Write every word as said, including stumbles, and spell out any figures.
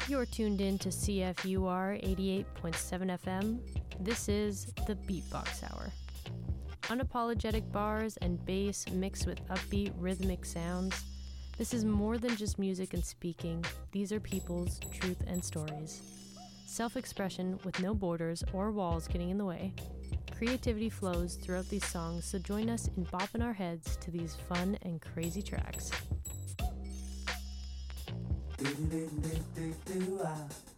You're tuned in to C F U R eighty-eight point seven F M. This is the Beatbox Hour. Unapologetic bars and bass mixed with upbeat rhythmic sounds. This is more than just music and speaking. These are people's truth and stories. Self-expression with no borders or walls getting in the way. Creativity flows throughout these songs, so join us in bopping our heads to these fun and crazy tracks. Do, do, do, do, do, ah.